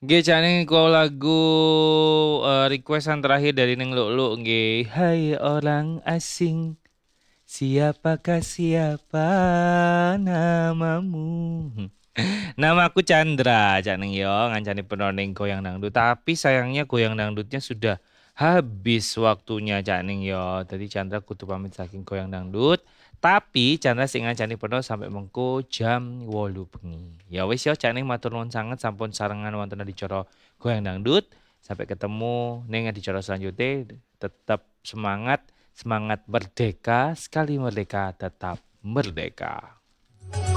Nggih jane ku lagu requestan terakhir dari Neng Luk nggih. Hai orang asing, siapakah siapa namamu? Nama aku Chandra, Cak Neng yo, ngancani penoning goyang dangdut. Tapi sayangnya goyang dangdutnya sudah habis waktunya, Cak Neng yo. Tadi Chandra kudu pamit saking goyang dangdut. Tapi Chandra sing ngancani penuh sampai mengko jam 8 bengi. Ya wis yo, Cak Neng matur nuwun sanget sampun sarengan wonten adicara goyang dangdut. Sampai ketemu ning adicara selanjutnya. Tetap semangat, semangat merdeka, sekali merdeka tetap merdeka.